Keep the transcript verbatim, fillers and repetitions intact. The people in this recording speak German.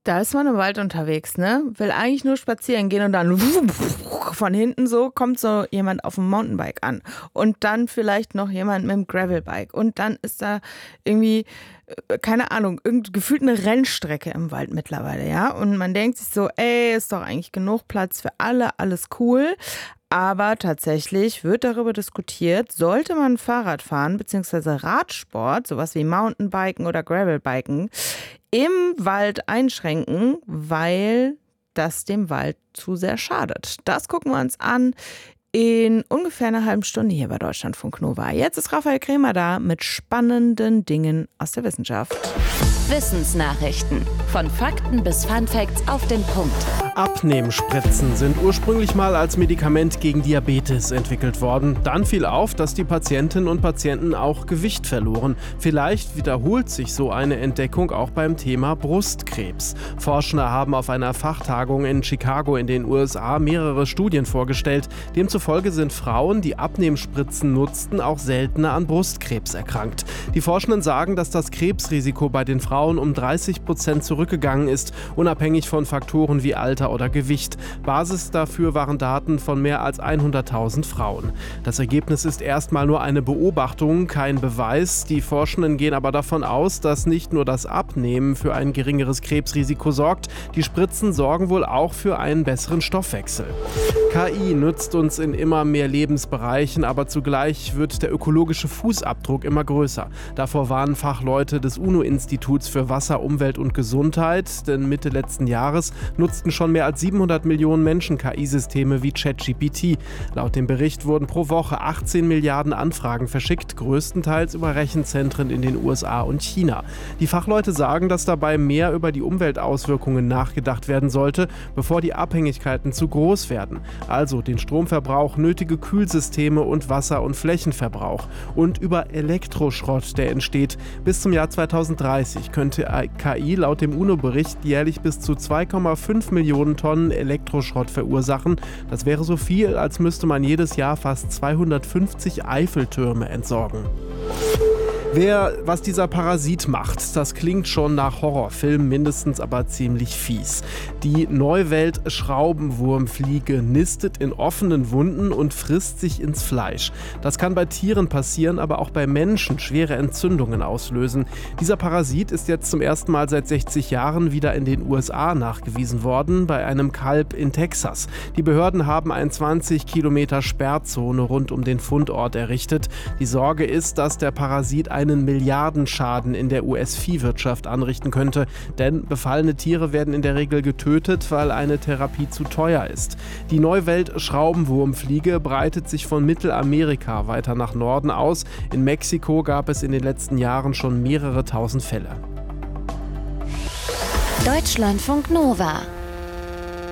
Da ist man im Wald unterwegs, ne? Will eigentlich nur spazieren gehen und dann von hinten so kommt so jemand auf dem Mountainbike an und dann vielleicht noch jemand mit dem Gravelbike und dann ist da irgendwie, äh, keine Ahnung, irgend, gefühlt eine Rennstrecke im Wald mittlerweile, ja? Und man denkt sich so, ey, ist doch eigentlich genug Platz für alle, alles cool. Aber tatsächlich wird darüber diskutiert, sollte man Fahrrad fahren bzw. Radsport, sowas wie Mountainbiken oder Gravelbiken, im Wald einschränken, weil das dem Wald zu sehr schadet. Das gucken wir uns an in ungefähr einer halben Stunde hier bei Deutschlandfunk Nova. Jetzt ist Raphael Krämer da mit spannenden Dingen aus der Wissenschaft. Wissensnachrichten. Von Fakten bis Funfacts auf den Punkt. Abnehmspritzen sind ursprünglich mal als Medikament gegen Diabetes entwickelt worden. Dann fiel auf, dass die Patientinnen und Patienten auch Gewicht verloren. Vielleicht wiederholt sich so eine Entdeckung auch beim Thema Brustkrebs. Forscher haben auf einer Fachtagung in Chicago in den U S A mehrere Studien vorgestellt. Demzufolge sind Frauen, die Abnehmspritzen nutzten, auch seltener an Brustkrebs erkrankt. Die Forschenden sagen, dass das Krebsrisiko bei den Frauen um dreißig Prozent zurückgegangen ist, unabhängig von Faktoren wie Alter oder Gewicht. Basis dafür waren Daten von mehr als hunderttausend Frauen. Das Ergebnis ist erstmal nur eine Beobachtung, kein Beweis. Die Forschenden gehen aber davon aus, dass nicht nur das Abnehmen für ein geringeres Krebsrisiko sorgt, die Spritzen sorgen wohl auch für einen besseren Stoffwechsel. K I nützt uns in immer mehr Lebensbereichen, aber zugleich wird der ökologische Fußabdruck immer größer. Davor warnen Fachleute des UNO-Instituts für Wasser, Umwelt und Gesundheit, denn Mitte letzten Jahres nutzten schon mehr als siebenhundert Millionen Menschen K I-Systeme wie ChatGPT. Laut dem Bericht wurden pro Woche achtzehn Milliarden Anfragen verschickt, größtenteils über Rechenzentren in den U S A und China. Die Fachleute sagen, dass dabei mehr über die Umweltauswirkungen nachgedacht werden sollte, bevor die Abhängigkeiten zu groß werden. Also den Stromverbrauch, nötige Kühlsysteme und Wasser- und Flächenverbrauch. Und über Elektroschrott, der entsteht. Bis zum Jahr zweitausenddreißig könnte K I laut dem UNO-Bericht jährlich bis zu zwei Komma fünf Millionen Tonnen Elektroschrott verursachen. Das wäre so viel, als müsste man jedes Jahr fast zweihundertfünfzig Eiffeltürme entsorgen. Wer, was dieser Parasit macht, das klingt schon nach Horrorfilm, mindestens aber ziemlich fies. Die Neuwelt-Schraubenwurmfliege nistet in offenen Wunden und frisst sich ins Fleisch. Das kann bei Tieren passieren, aber auch bei Menschen schwere Entzündungen auslösen. Dieser Parasit ist jetzt zum ersten Mal seit sechzig Jahren wieder in den U S A nachgewiesen worden, bei einem Kalb in Texas. Die Behörden haben eine zwanzig Kilometer Sperrzone rund um den Fundort errichtet. Die Sorge ist, dass der Parasit einen Milliardenschaden in der U S-Viehwirtschaft anrichten könnte, denn befallene Tiere werden in der Regel getötet, weil eine Therapie zu teuer ist. Die Neuwelt-Schraubenwurmfliege breitet sich von Mittelamerika weiter nach Norden aus. In Mexiko gab es in den letzten Jahren schon mehrere tausend Fälle. Deutschlandfunk Nova.